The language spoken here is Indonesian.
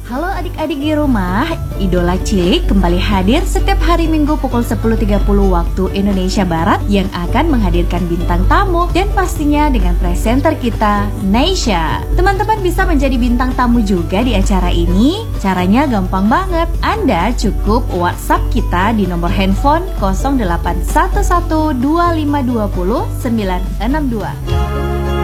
Halo adik-adik di rumah, Idola Cilik kembali hadir setiap hari Minggu pukul 10.30 waktu Indonesia Barat yang akan menghadirkan bintang tamu dan pastinya dengan presenter kita, Naysha. Teman-teman bisa menjadi bintang tamu juga di acara ini. Caranya gampang banget. Anda cukup WhatsApp kita di nomor handphone 08112520 962.